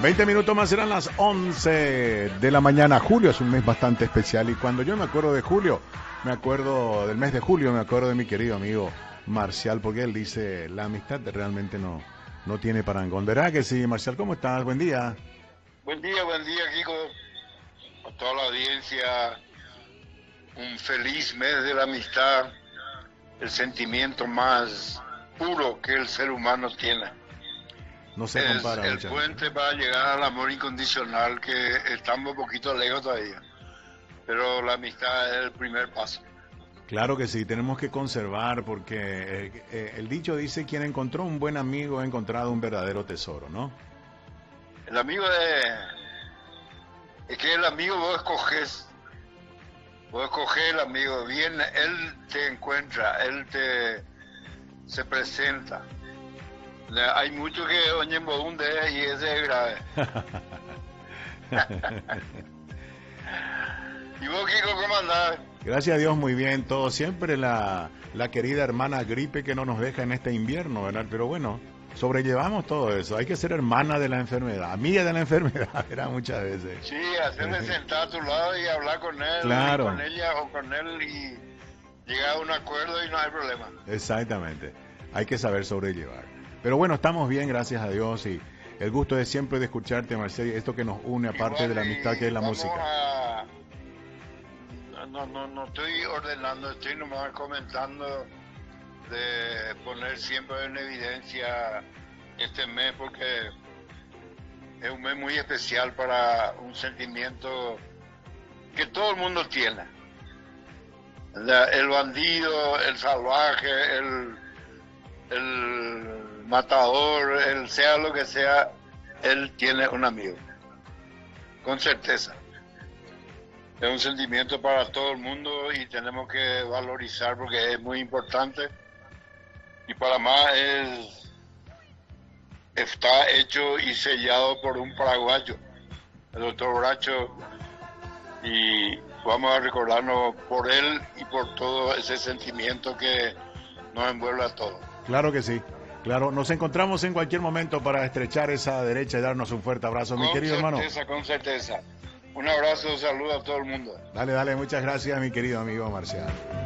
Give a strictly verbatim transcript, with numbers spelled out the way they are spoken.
veinte minutos más serán las once de la mañana. Julio es un mes bastante especial y cuando yo me acuerdo de julio, me acuerdo del mes de julio, me acuerdo de mi querido amigo Marcial, porque él dice, la amistad realmente no, no tiene parangón. ¿Verdad que sí, Marcial? ¿Cómo estás? Buen día. Buen día, buen día, Kiko. A toda la audiencia, un feliz mes de la amistad, el sentimiento más puro que el ser humano tiene. No se compara. Es el puente para llegar al amor incondicional, que estamos un poquito lejos todavía, pero la amistad es el primer paso. Claro que sí, tenemos que conservar, porque eh, eh, el dicho dice, quien encontró un buen amigo ha encontrado un verdadero tesoro, ¿no? El amigo de... es que el amigo vos escoges, vos escoges el amigo, bien, él te encuentra, él te se presenta. Hay muchos que oyen un de y ese es grave. ¿Y vos, Kiko, cómo andás? Gracias a Dios, muy bien, todo. Siempre la, la querida hermana gripe que no nos deja en este invierno, ¿verdad? Pero bueno, sobrellevamos todo eso. Hay que ser hermana de la enfermedad, amiga de la enfermedad, ¿verdad? Muchas veces. Sí, hacerle sentar a tu lado y hablar con él, claro. con ella o con él y llegar a un acuerdo y no hay problema. Exactamente, hay que saber sobrellevar. Pero bueno, estamos bien, gracias a Dios, y el gusto de siempre de escucharte, Marcelo, esto que nos une, aparte Igual, de la amistad que es la música. A... No, no, no estoy ordenando, estoy nomás comentando de poner siempre en evidencia este mes, porque es un mes muy especial para un sentimiento que todo el mundo tiene. El bandido, el salvaje, el, el matador, el sea lo que sea, él tiene un amigo, con certeza. Es un sentimiento para todo el mundo y tenemos que valorizar porque es muy importante. Y para más es, está hecho y sellado por un paraguayo, el doctor Bracho, y vamos a recordarnos por él y por todo ese sentimiento que nos envuelve a todos. Claro que sí. Claro, nos encontramos en cualquier momento para estrechar esa derecha y darnos un fuerte abrazo, con mi querido hermano. Con certeza, con certeza. Un abrazo, un saludo a todo el mundo. Dale, dale, muchas gracias, mi querido amigo Marcial.